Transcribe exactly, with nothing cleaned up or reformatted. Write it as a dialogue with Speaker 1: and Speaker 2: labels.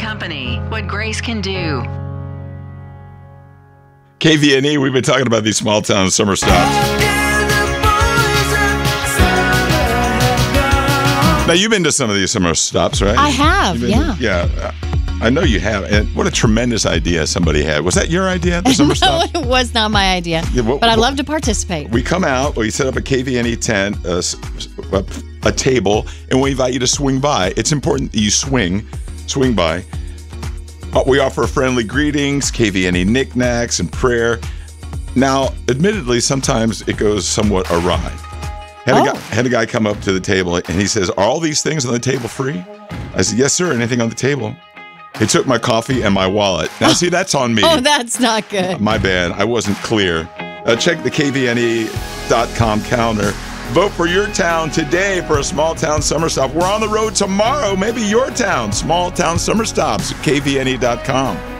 Speaker 1: Company, what grace can do.
Speaker 2: K V N E, we've been talking about these small town summer stops. Now, you've been to some of these summer stops, right?
Speaker 3: I have, yeah.
Speaker 2: To, yeah. I know you have. And what a tremendous idea somebody had. Was that your idea, the summer stop?
Speaker 3: No, it was not my idea. Yeah, well, but I love to participate.
Speaker 2: We come out, we set up a K V N E tent, a, a, a table, and we invite you to swing by. It's important that you swing, swing by. We offer friendly greetings, K V N E knickknacks, and prayer. Now, admittedly, sometimes it goes somewhat awry. Had, oh. a guy, had a guy come up to the table, and he says, "Are all these things on the table free?" I said, "Yes, sir. Anything on the table." He took my coffee and my wallet. Now, see, that's on me.
Speaker 3: Oh, that's not good.
Speaker 2: My bad. I wasn't clear. Uh, check the K V N E dot com calendar. Vote for your town today for a small town summer stop. We're on the road tomorrow. Maybe your town. Small town summer stops at K V N E dot com.